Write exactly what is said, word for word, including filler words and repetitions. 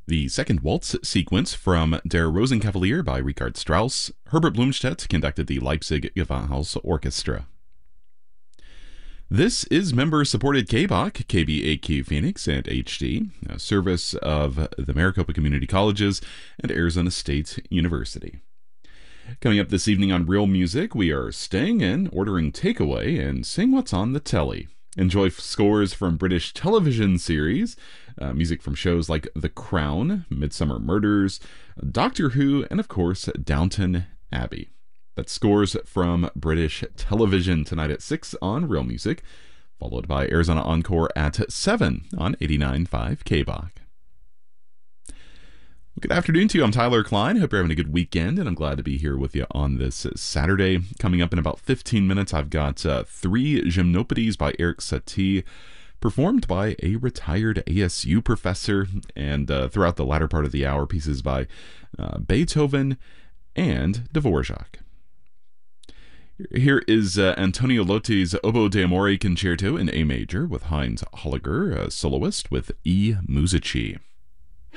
The second waltz sequence from Der Rosenkavalier by Richard Strauss. Herbert Blumstedt conducted the Leipzig Gewandhaus Orchestra. This is member-supported K B O C, K B A Q Phoenix, and H D, a service of the Maricopa Community Colleges and Arizona State University. Coming up this evening on Real Music, we are staying in, ordering takeaway, and seeing what's on the telly. Enjoy scores from British television series, uh, music from shows like The Crown, Midsummer Murders, Doctor Who, and of course, Downton Abbey. That's scores from British television tonight at six on Real Music, followed by Arizona Encore at seven on eighty-nine point five K B O C. Good afternoon to you. I'm Tyler Klein. Hope you're having a good weekend, and I'm glad to be here with you on this Saturday. Coming up in about fifteen minutes, I've got uh, three Gymnopédies by Erik Satie, performed by a retired A S U professor, and uh, throughout the latter part of the hour, pieces by uh, Beethoven and Dvorak. Here is uh, Antonio Lotti's Oboe d'Amore Concerto in A major with Heinz Holliger, a soloist with E Musici.